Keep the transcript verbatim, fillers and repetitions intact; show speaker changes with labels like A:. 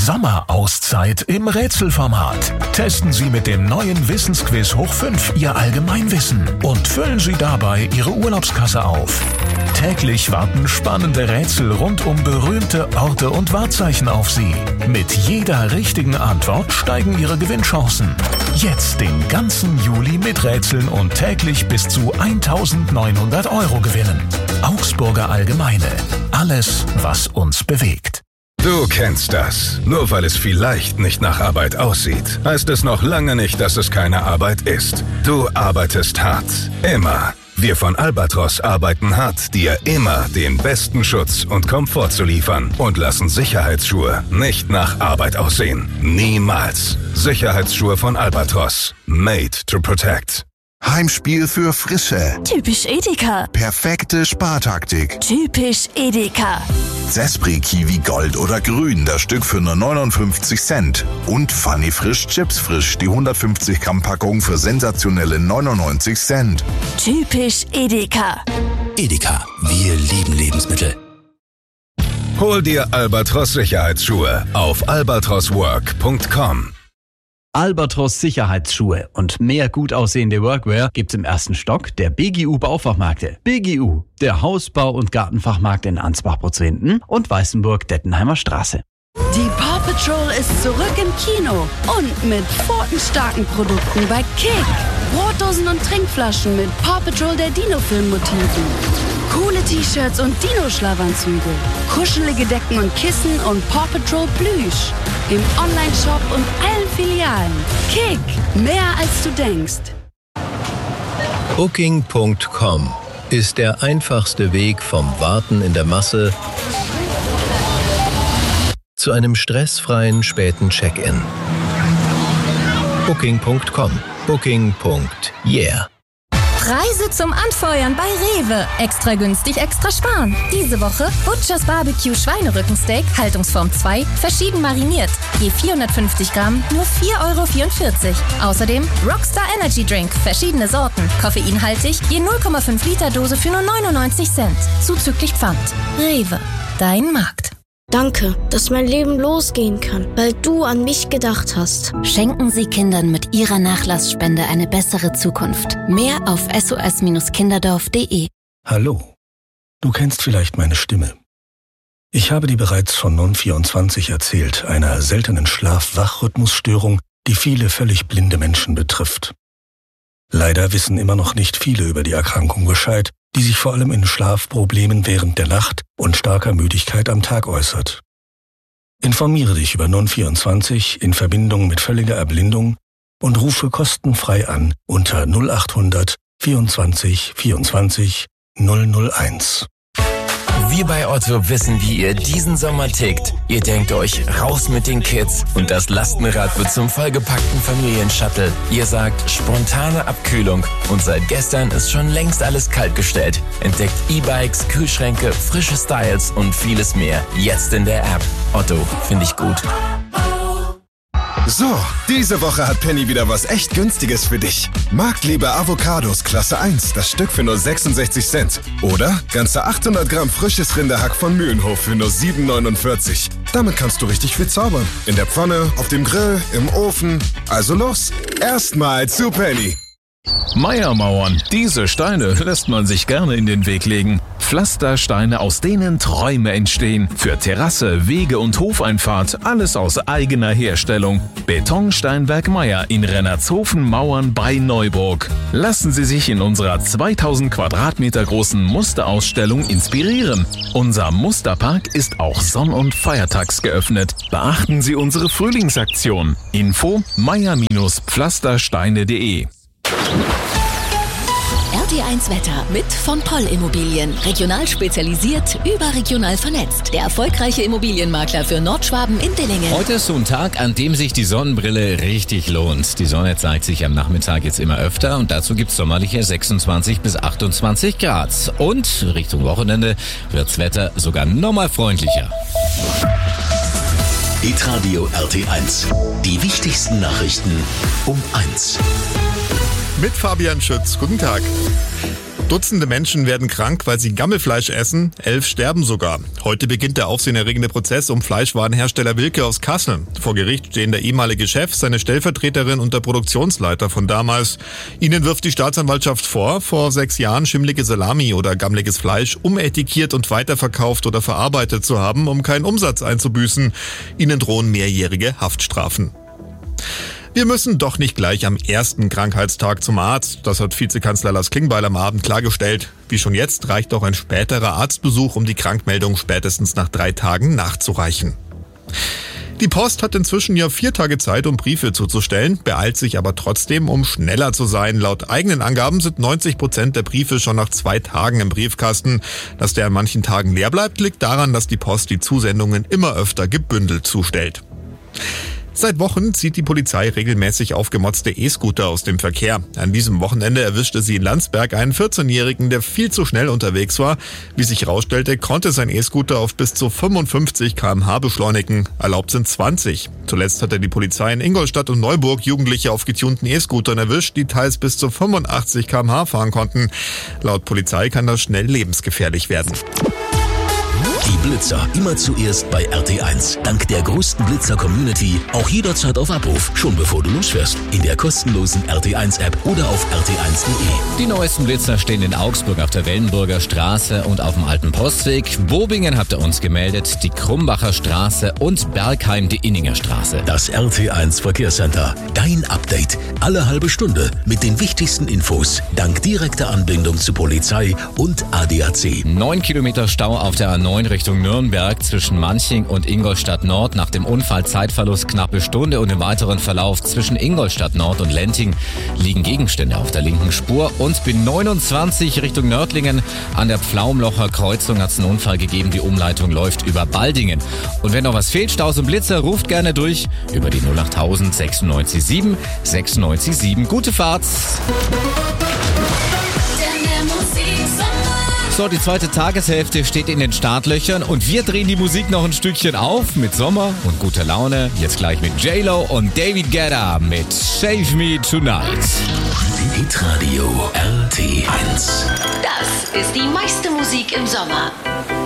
A: Sommerauszeit im Rätselformat. Testen Sie mit dem neuen Wissensquiz hoch fünf Ihr Allgemeinwissen und füllen Sie dabei Ihre Urlaubskasse auf. Täglich warten spannende Rätsel rund um berühmte Orte und Wahrzeichen auf Sie. Mit jeder richtigen Antwort steigen Ihre Gewinnchancen. Jetzt den ganzen Juli mit Rätseln und täglich bis zu eintausendneunhundert Euro gewinnen. Augsburger Allgemeine. Alles, was uns bewegt.
B: Du kennst das. Nur weil es vielleicht nicht nach Arbeit aussieht, heißt es noch lange nicht, dass es keine Arbeit ist. Du arbeitest hart. Immer. Wir von Albatros arbeiten hart, dir immer den besten Schutz und Komfort zu liefern und lassen Sicherheitsschuhe nicht nach Arbeit aussehen. Niemals. Sicherheitsschuhe von Albatros. Made to protect.
C: Heimspiel für Frische.
D: Typisch Edeka.
C: Perfekte Spartaktik.
D: Typisch Edeka.
C: Zespri Kiwi Gold oder Grün, das Stück für nur neunundfünfzig Cent. Und Funny Frisch Chips Frisch, die hundertfünfzig Gramm Packung für sensationelle neunundneunzig Cent.
D: Typisch Edeka.
E: Edeka, wir lieben Lebensmittel.
B: Hol dir Albatros Sicherheitsschuhe auf albatros work punkt com.
F: Albatros Sicherheitsschuhe und mehr gut aussehende Workwear gibt's im ersten Stock der B G U Baufachmärkte. B G U, der Hausbau- und Gartenfachmarkt in Ansbach-Brutzwinden und Weißenburg-Dettenheimer Straße.
D: Die Paw Patrol ist zurück im Kino und mit pfotenstarken Produkten bei Kick. Brotdosen und Trinkflaschen mit Paw Patrol der Dino-Film-Motiven. Coole T-Shirts und Dino-Schlafanzüge. Kuschelige Decken und Kissen und Paw Patrol Plüsch. Im Onlineshop und allen Filialen. Kick, mehr als du denkst.
G: Booking Punkt com ist der einfachste Weg vom Warten in der Masse zu einem stressfreien späten Check-in. Booking Punkt com. Booking. Yeah.
H: Preise zum Anfeuern bei Rewe. Extra günstig, extra sparen. Diese Woche Butchers Barbecue Schweinerückensteak, Haltungsform zwei, verschieden mariniert. Je vierhundertfünfzig Gramm, nur vier Euro vierundvierzig. Außerdem Rockstar Energy Drink, verschiedene Sorten. Koffeinhaltig, je null Komma fünf Liter Dose für nur neunundneunzig Cent. Zuzüglich Pfand. Rewe, dein Markt.
I: Danke, dass mein Leben losgehen kann, weil du an mich gedacht hast.
J: Schenken Sie Kindern mit Ihrer Nachlassspende eine bessere Zukunft. Mehr auf s o s kinderdorf punkt de.
K: Hallo, du kennst vielleicht meine Stimme. Ich habe dir bereits von Non vierundzwanzig erzählt, einer seltenen Schlaf-Wach-Rhythmusstörung, die viele völlig blinde Menschen betrifft. Leider wissen immer noch nicht viele über die Erkrankung Bescheid, die sich vor allem in Schlafproblemen während der Nacht und starker Müdigkeit am Tag äußert. Informiere dich über Non vierundzwanzig in Verbindung mit völliger Erblindung und rufe kostenfrei an unter null achthundert vierundzwanzig vierundzwanzig null null eins.
L: Wir bei Otto wissen, wie ihr diesen Sommer tickt. Ihr denkt euch, raus mit den Kids und das Lastenrad wird zum vollgepackten Familienshuttle. Ihr sagt, spontane Abkühlung und seit gestern ist schon längst alles kaltgestellt. Entdeckt E-Bikes, Kühlschränke, frische Styles und vieles mehr. Jetzt in der App. Otto, finde ich gut.
M: So, diese Woche hat Penny wieder was echt Günstiges für dich. Marktliebe Avocados Klasse eins, das Stück für nur sechsundsechzig Cent. Oder ganze achthundert Gramm frisches Rinderhack von Mühlenhof für nur sieben neunundvierzig. Damit kannst du richtig viel zaubern. In der Pfanne, auf dem Grill, im Ofen. Also los, erstmal zu Penny.
N: Meiermauern. Diese Steine lässt man sich gerne in den Weg legen. Pflastersteine, aus denen Träume entstehen. Für Terrasse, Wege und Hofeinfahrt, alles aus eigener Herstellung. Betonsteinwerk Meier in Rennertshofen Mauern bei Neuburg. Lassen Sie sich in unserer zweitausend Quadratmeter großen Musterausstellung inspirieren. Unser Musterpark ist auch sonn- und feiertags geöffnet. Beachten Sie unsere Frühlingsaktion. Info meier Pflastersteine punkt de.
O: R T eins Wetter mit von Poll Immobilien. Regional spezialisiert, überregional vernetzt. Der erfolgreiche Immobilienmakler für Nordschwaben in Dillingen.
P: Heute ist so ein Tag, an dem sich die Sonnenbrille richtig lohnt. Die Sonne zeigt sich am Nachmittag jetzt immer öfter und dazu gibt's sommerliche sechsundzwanzig bis achtundzwanzig Grad. Und Richtung Wochenende wird's Wetter sogar nochmal freundlicher.
E: Hitradio R T eins. Die wichtigsten Nachrichten um eins.
Q: Mit Fabian Schütz. Guten Tag. Dutzende Menschen werden krank, weil sie Gammelfleisch essen. Elf sterben sogar. Heute beginnt der aufsehenerregende Prozess um Fleischwarenhersteller Wilke aus Kassel. Vor Gericht stehen der ehemalige Chef, seine Stellvertreterin und der Produktionsleiter von damals. Ihnen wirft die Staatsanwaltschaft vor, vor sechs Jahren schimmlige Salami oder gammeliges Fleisch umetikiert und weiterverkauft oder verarbeitet zu haben, um keinen Umsatz einzubüßen. Ihnen drohen mehrjährige Haftstrafen. Wir müssen doch nicht gleich am ersten Krankheitstag zum Arzt. Das hat Vizekanzler Lars Klingbeil am Abend klargestellt. Wie schon jetzt reicht auch ein späterer Arztbesuch, um die Krankmeldung spätestens nach drei Tagen nachzureichen. Die Post hat inzwischen ja vier Tage Zeit, um Briefe zuzustellen, beeilt sich aber trotzdem, um schneller zu sein. Laut eigenen Angaben sind neunzig Prozent der Briefe schon nach zwei Tagen im Briefkasten. Dass der an manchen Tagen leer bleibt, liegt daran, dass die Post die Zusendungen immer öfter gebündelt zustellt. Seit Wochen zieht die Polizei regelmäßig aufgemotzte E-Scooter aus dem Verkehr. An diesem Wochenende erwischte sie in Landsberg einen vierzehnjährigen, der viel zu schnell unterwegs war. Wie sich herausstellte, konnte sein E-Scooter auf bis zu fünfundfünfzig Kilometer pro Stunde beschleunigen. Erlaubt sind zwanzig. Zuletzt hatte die Polizei in Ingolstadt und Neuburg Jugendliche auf getunten E-Scootern erwischt, die teils bis zu fünfundachtzig Kilometer pro Stunde fahren konnten. Laut Polizei kann das schnell lebensgefährlich werden.
E: Die Blitzer immer zuerst bei R T eins. Dank der größten Blitzer-Community auch jederzeit auf Abruf, schon bevor du losfährst. In der kostenlosen R T eins App oder auf r t eins punkt d e.
P: Die neuesten Blitzer stehen in Augsburg auf der Wellenburger Straße und auf dem Alten Postweg. Bobingen habt ihr uns gemeldet, die Krumbacher Straße und Bergheim die Inninger Straße.
E: Das R T eins Verkehrscenter. Dein Update. Alle halbe Stunde mit den wichtigsten Infos. Dank direkter Anbindung zu Polizei und A D A C.
P: Neun Kilometer Stau auf der A neun Richtung Nürnberg zwischen Manching und Ingolstadt Nord. Nach dem Unfall Zeitverlust knappe Stunde und im weiteren Verlauf zwischen Ingolstadt Nord und Lenting liegen Gegenstände auf der linken Spur. Und B neunundzwanzig Richtung Nördlingen an der Pflaumlocher Kreuzung hat es einen Unfall gegeben. Die Umleitung läuft über Baldingen. Und wenn noch was fehlt, Staus und Blitzer, ruft gerne durch über die null acht null null sechs neun sieben sechs neun sieben. Gute Fahrt! So, die zweite Tageshälfte steht in den Startlöchern und wir drehen die Musik noch ein Stückchen auf mit Sommer und guter Laune. Jetzt gleich mit J-Lo und David Guetta mit Save Me Tonight.
E: Hitradio R T eins.
O: Das ist die meiste Musik im Sommer.